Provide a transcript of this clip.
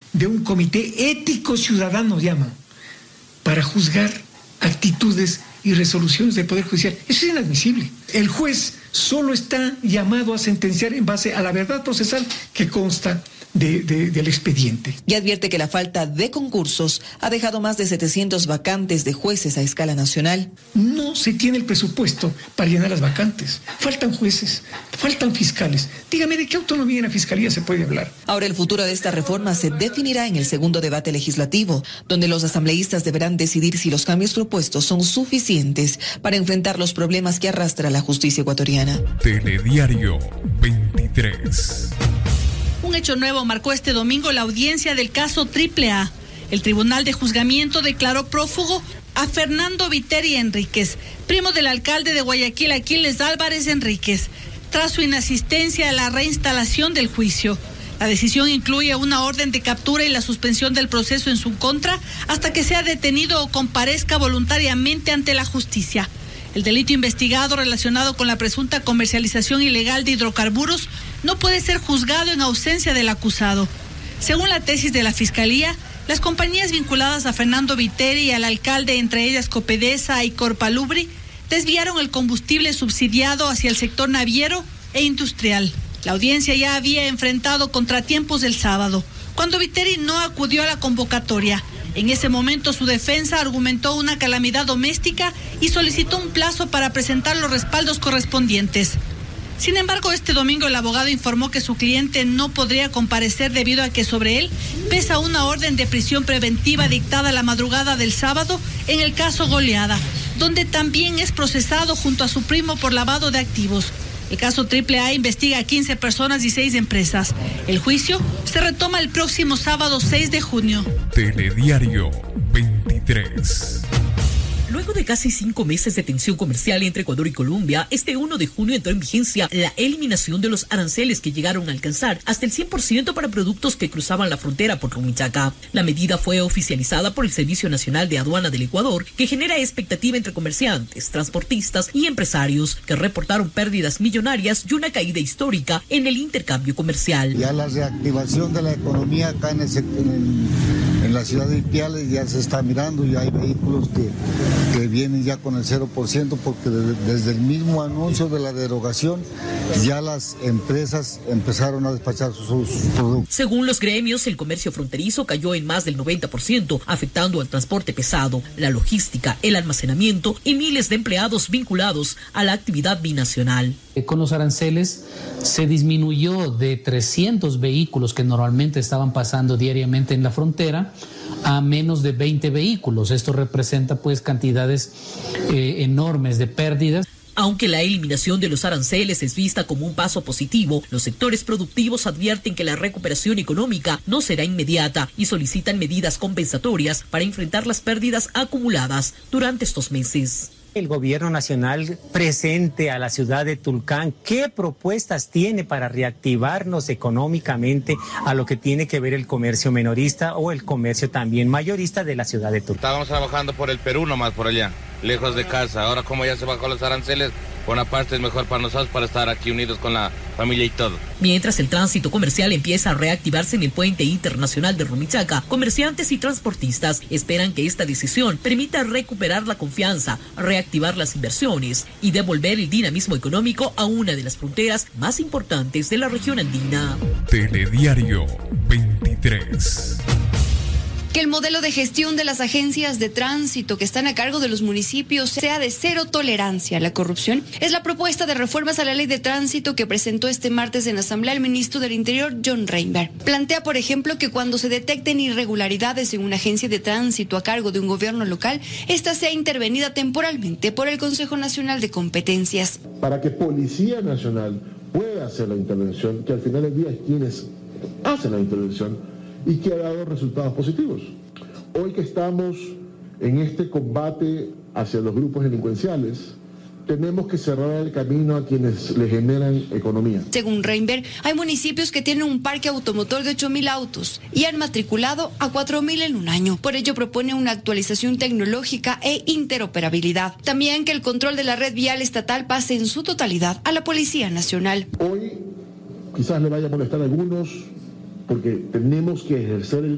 de un comité ético ciudadano, llaman, para juzgar actitudes y resoluciones del Poder Judicial. Eso es inadmisible. El juez solo está llamado a sentenciar en base a la verdad procesal que consta del expediente. Y advierte que la falta de concursos ha dejado más de 700 vacantes de jueces a escala nacional. No se tiene el presupuesto para llenar las vacantes. Faltan jueces, faltan fiscales. Dígame, ¿de qué autonomía en la fiscalía se puede hablar? Ahora el futuro de esta reforma se definirá en el segundo debate legislativo, donde los asambleístas deberán decidir si los cambios propuestos son suficientes para enfrentar los problemas que arrastra la justicia ecuatoriana. Telediario 23. Un hecho nuevo marcó este domingo la audiencia del caso AAA. El Tribunal de Juzgamiento declaró prófugo a Fernando Viteri Enríquez, primo del alcalde de Guayaquil, Aquiles Álvarez Enríquez, tras su inasistencia a la reinstalación del juicio. La decisión incluye una orden de captura y la suspensión del proceso en su contra hasta que sea detenido o comparezca voluntariamente ante la justicia. El delito investigado relacionado con la presunta comercialización ilegal de hidrocarburos no puede ser juzgado en ausencia del acusado. Según la tesis de la Fiscalía, las compañías vinculadas a Fernando Viteri y al alcalde, entre ellas Copedesa y Corpalubri, desviaron el combustible subsidiado hacia el sector naviero e industrial. La audiencia ya había enfrentado contratiempos el sábado, cuando Viteri no acudió a la convocatoria. En ese momento su defensa argumentó una calamidad doméstica y solicitó un plazo para presentar los respaldos correspondientes. Sin embargo, este domingo el abogado informó que su cliente no podría comparecer debido a que sobre él pesa una orden de prisión preventiva dictada la madrugada del sábado en el caso Goleada, donde también es procesado junto a su primo por lavado de activos. El caso AAA investiga a 15 personas y 6 empresas. El juicio se retoma el próximo sábado 6 de junio. Telediario 23. Luego de casi 5 meses de tensión comercial entre Ecuador y Colombia, este 1 de junio entró en vigencia la eliminación de los aranceles que llegaron a alcanzar hasta el 100% para productos que cruzaban la frontera por Rumichaca. La medida fue oficializada por el Servicio Nacional de Aduana del Ecuador, que genera expectativa entre comerciantes, transportistas y empresarios que reportaron pérdidas millonarias y una caída histórica en el intercambio comercial. Ya la reactivación de la economía acá en la ciudad de Ipiales ya se está mirando, y hay vehículos que vienen ya con el 0%, porque desde el mismo anuncio de la derogación ya las empresas empezaron a despachar sus productos. Según los gremios, el comercio fronterizo cayó en más del 90%, afectando al transporte pesado, la logística, el almacenamiento y miles de empleados vinculados a la actividad binacional. Con los aranceles se disminuyó de 300 vehículos que normalmente estaban pasando diariamente en la frontera a menos de 20 vehículos. Esto representa pues cantidades enormes de pérdidas. Aunque la eliminación de los aranceles es vista como un paso positivo, los sectores productivos advierten que la recuperación económica no será inmediata y solicitan medidas compensatorias para enfrentar las pérdidas acumuladas durante estos meses. El gobierno nacional presente a la ciudad de Tulcán, ¿qué propuestas tiene para reactivarnos económicamente a lo que tiene que ver el comercio minorista o el comercio también mayorista de la ciudad de Tulcán? Estábamos trabajando por el Perú nomás, por allá, lejos de casa. Ahora como ya se bajó los aranceles, por una parte es mejor para nosotros para estar aquí unidos con la familia y todo. Mientras el tránsito comercial empieza a reactivarse en el puente internacional de Rumichaca, comerciantes y transportistas esperan que esta decisión permita recuperar la confianza, reactivar las inversiones y devolver el dinamismo económico a una de las fronteras más importantes de la región andina. Telediario 23. Que el modelo de gestión de las agencias de tránsito que están a cargo de los municipios sea de cero tolerancia a la corrupción es la propuesta de reformas a la ley de tránsito que presentó este martes en Asamblea el ministro del Interior, John Reinberg. Plantea, por ejemplo, que cuando se detecten irregularidades en una agencia de tránsito a cargo de un gobierno local, esta sea intervenida temporalmente por el Consejo Nacional de Competencias. Para que Policía Nacional pueda hacer la intervención, que al final del día es quienes hacen la intervención, y que ha dado resultados positivos. Hoy que estamos en este combate hacia los grupos delincuenciales, tenemos que cerrar el camino a quienes le generan economía. Según Reinberg, hay municipios que tienen un parque automotor de 8.000 autos y han matriculado a 4.000 en un año. Por ello propone una actualización tecnológica e interoperabilidad. También que el control de la red vial estatal pase en su totalidad a la Policía Nacional. Hoy quizás le vaya a molestar a algunos, porque tenemos que ejercer el